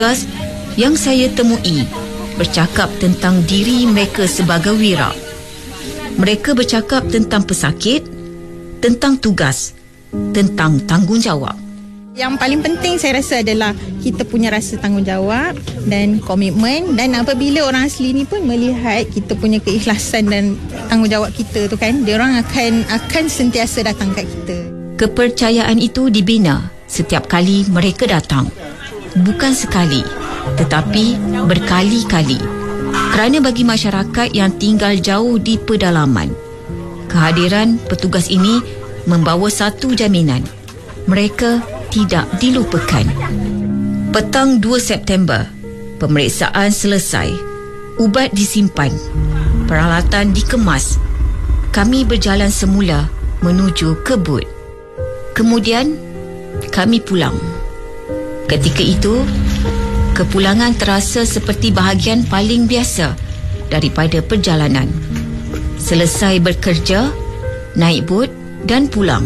yang saya temui bercakap tentang diri mereka sebagai wira. Mereka bercakap tentang pesakit, tentang tugas, tentang tanggungjawab. Yang paling penting saya rasa adalah kita punya rasa tanggungjawab dan komitmen, dan apabila orang asli ni pun melihat kita punya keikhlasan dan tanggungjawab kita tu kan, dia orang akan sentiasa datang kat kita. Kepercayaan itu dibina setiap kali mereka datang. Bukan sekali, tetapi berkali-kali. Kerana bagi masyarakat yang tinggal jauh di pedalaman, kehadiran petugas ini membawa satu jaminan: mereka tidak dilupakan. Petang 2 September, pemeriksaan selesai. Ubat disimpan, peralatan dikemas. Kami berjalan semula menuju ke booth. Kemudian, kami pulang. Ketika itu, kepulangan terasa seperti bahagian paling biasa daripada perjalanan. Selesai bekerja, naik bot dan pulang.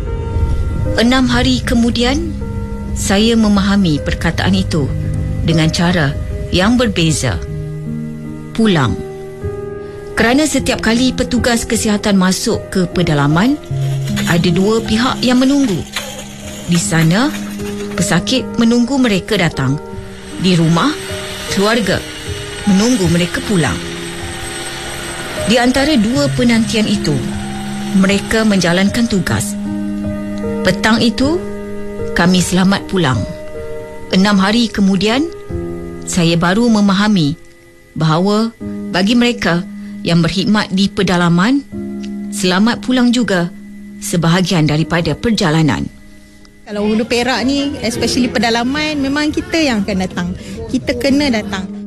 6 hari kemudian, saya memahami perkataan itu dengan cara yang berbeza. Pulang. Kerana setiap kali petugas kesihatan masuk ke pedalaman, ada 2 pihak yang menunggu. Di sana, pesakit menunggu mereka datang. Di rumah, keluarga menunggu mereka pulang. Di antara 2 penantian itu, mereka menjalankan tugas. Petang itu, kami selamat pulang. 6 hari kemudian, saya baru memahami bahawa bagi mereka yang berkhidmat di pedalaman, selamat pulang juga sebahagian daripada perjalanan. Kalau Hulu Perak ni, especially pedalaman, memang kita yang akan datang. Kita kena datang.